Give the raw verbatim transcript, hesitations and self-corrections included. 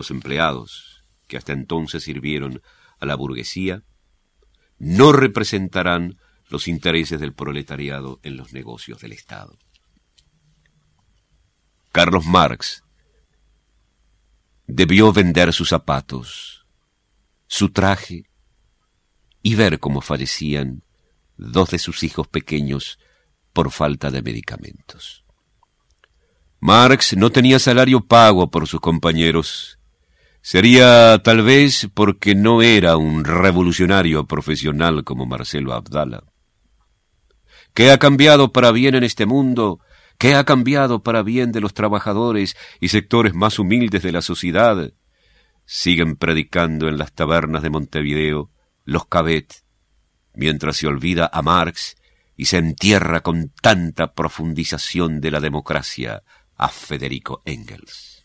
Los empleados, que hasta entonces sirvieron a la burguesía, no representarán los intereses del proletariado en los negocios del Estado. Carlos Marx debió vender sus zapatos, su traje, y ver cómo fallecían dos de sus hijos pequeños por falta de medicamentos. Marx no tenía salario pago por sus compañeros. Sería tal vez porque no era un revolucionario profesional como Marcelo Abdala. ¿Qué ha cambiado para bien en este mundo? ¿Qué ha cambiado para bien de los trabajadores y sectores más humildes de la sociedad? Siguen predicando en las tabernas de Montevideo los Cabet, mientras se olvida a Marx y se entierra con tanta profundización de la democracia a Federico Engels.